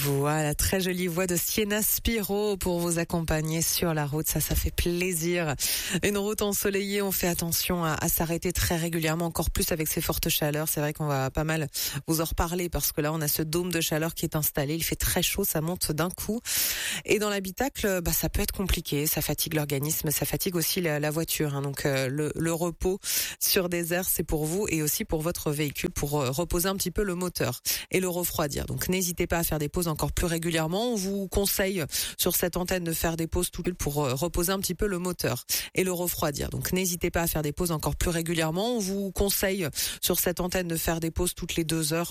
Voilà, très jolie voix de Sienna Spiro pour vous accompagner sur la route. Ça fait plaisir. Une route ensoleillée, on fait attention à s'arrêter très régulièrement, encore plus avec ces fortes chaleurs. C'est vrai qu'on va pas mal vous en reparler parce que là, on a ce dôme de chaleur qui est installé. Il fait très chaud, ça monte d'un coup. Et dans l'habitacle, ça peut être compliqué. Ça fatigue l'organisme, ça fatigue aussi la voiture. Hein. Donc, le repos sur des airs, c'est pour vous et aussi pour votre véhicule pour reposer un petit peu le moteur et le refroidir. Donc, n'hésitez pas à faire des pauses encore plus régulièrement. On vous conseille sur cette antenne de faire des pauses toutes pour reposer un petit peu le moteur et le refroidir. Donc n'hésitez pas à faire des pauses encore plus régulièrement. On vous conseille sur cette antenne de faire des pauses toutes les 2 heures